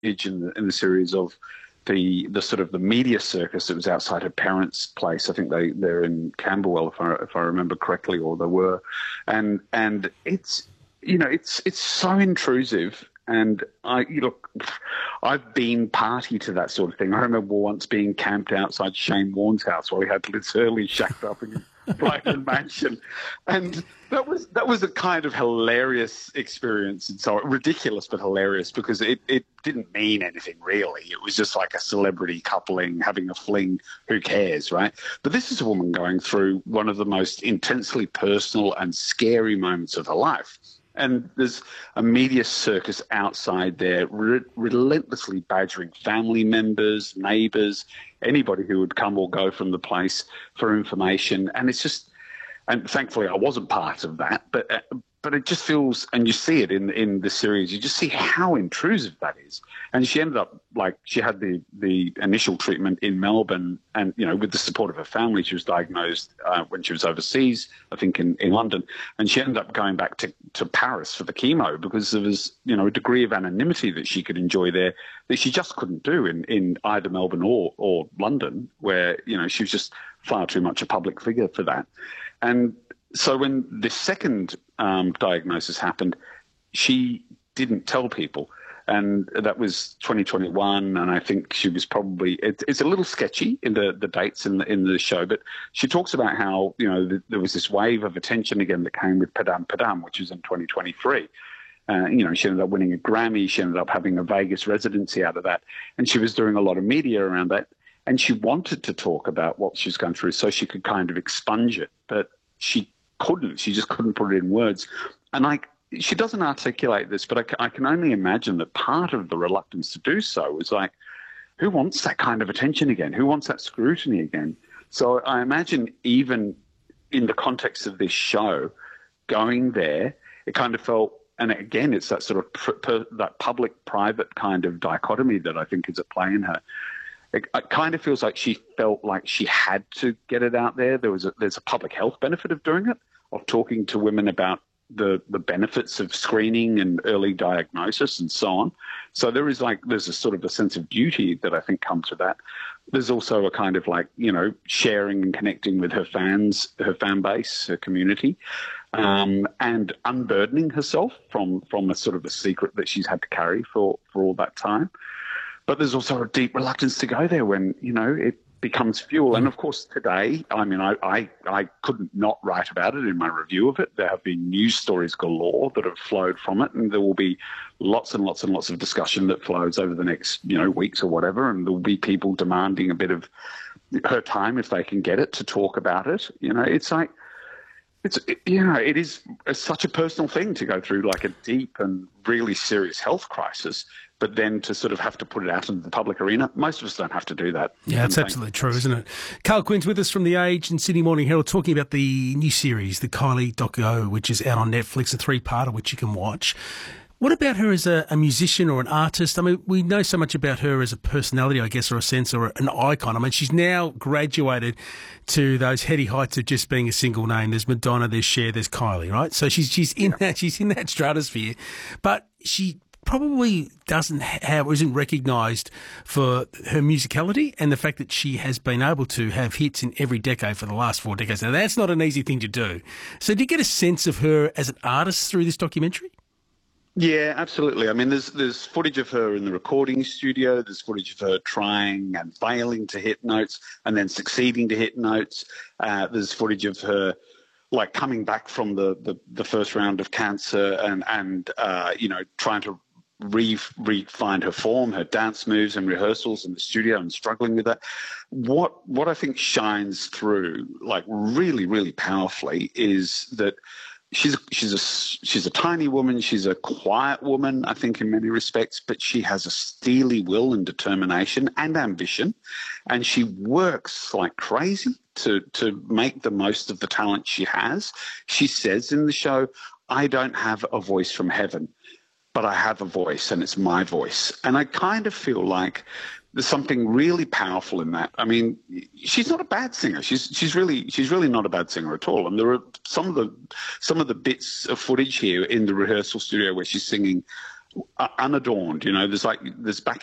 in the series of the sort of the media circus that was outside her parents' place. I think they're in Camberwell, if I remember correctly, or they were, and it's it's so intrusive. And I've been party to that sort of thing. I remember once being camped outside Shane Warne's house while he had Liz Hurley shacked up in his Brighton mansion, and that was a kind of hilarious experience, and so ridiculous but hilarious, because it didn't mean anything really. It was just like a celebrity coupling having a fling. Who cares, right? But this is a woman going through one of the most intensely personal and scary moments of her life. And there's a media circus outside there relentlessly badgering family members, neighbours, anybody who would come or go from the place for information. And it's just, and thankfully I wasn't part of that, but it just feels, and you see it in the series, you just see how intrusive that is. And she ended up, like, she had the initial treatment in Melbourne, and, with the support of her family. She was diagnosed when she was overseas, I think in London, and she ended up going back to Paris for the chemo, because there was, a degree of anonymity that she could enjoy there that she just couldn't do in either Melbourne or London, where, she was just far too much a public figure for that. And so when the second diagnosis happened, she didn't tell people. And that was 2021, and I think she was probably it's a little sketchy in the dates in the show, but she talks about how there was this wave of attention again that came with Padam Padam, which was in 2023. She ended up winning a Grammy. She ended up having a Vegas residency out of that, and she was doing a lot of media around that. And she wanted to talk about what she was going through so she could kind of expunge it, but she couldn't. She just couldn't put it in words. And she doesn't articulate this, but I can only imagine that part of the reluctance to do so was like, who wants that kind of attention again? Who wants that scrutiny again? So I imagine even in the context of this show, going there, it kind of felt, and again, it's that sort of that public-private kind of dichotomy that I think is at play in her. It kind of feels like she felt like she had to get it out there. There's a public health benefit of doing it, of talking to women about the benefits of screening and early diagnosis and so on. So there's a sort of a sense of duty that I think comes with that. There's also a kind of sharing and connecting with her fans, her fan base, her community, and unburdening herself from a sort of a secret that she's had to carry for all that time. But there's also a deep reluctance to go there when, it becomes fuel. And of course, today, I couldn't not write about it in my review of it. There have been news stories galore that have flowed from it, and there will be lots and lots and lots of discussion that flows over the next, weeks or whatever. And there will be people demanding a bit of her time, if they can get it, to talk about it. It is such a personal thing to go through, like a deep and really serious health crisis, but then to sort of have to put it out into the public arena. Most of us don't have to do that. Yeah, that's absolutely true, isn't it? Carl Quinn's with us from The Age and Sydney Morning Herald, talking about the new series, the Kylie Doco, which is out on Netflix, a 3-parter which you can watch. What about her as a musician or an artist? I mean, we know so much about her as a personality, I guess, or a sense, or an icon. I mean, she's now graduated to those heady heights of just being a single name. There's Madonna, there's Cher, there's Kylie, right? So she's in that stratosphere, but she probably isn't recognised for her musicality and the fact that she has been able to have hits in every decade for the last 4 decades. Now, that's not an easy thing to do. So do you get a sense of her as an artist through this documentary? Yeah, absolutely. I mean, there's footage of her in the recording studio. There's footage of her trying and failing to hit notes and then succeeding to hit notes. There's footage of her coming back from the first round of cancer and trying to re-find her form, her dance moves and rehearsals in the studio, and struggling with that. What I think shines through really, really powerfully is that she's a tiny woman. She's a quiet woman, I think, in many respects, but she has a steely will and determination and ambition, and she works like crazy to make the most of the talent she has. She says in the show, "I don't have a voice from heaven, but I have a voice, and it's my voice." And I kind of feel like there's something really powerful in that. I mean, she's not a bad singer. She's really not a bad singer at all. And there are some of the bits of footage here in the rehearsal studio where she's singing unadorned. There's back